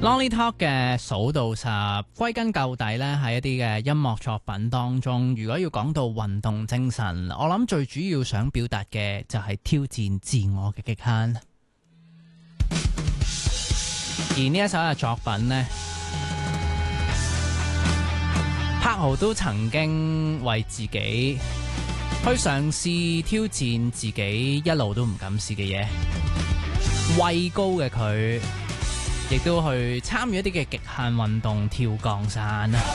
Lonely Talk 嘅數到十，歸根究底呢，喺一啲嘅音樂作品當中，如果要講到運動精神，我諗最主要想表達嘅就係挑戰自我嘅極限。而呢一首嘅作品呢，柏豪都曾經為自己去嘗試挑戰自己一路都唔敢試嘅嘢，畏高嘅佢亦都去參與一啲嘅極限運動，跳降傘。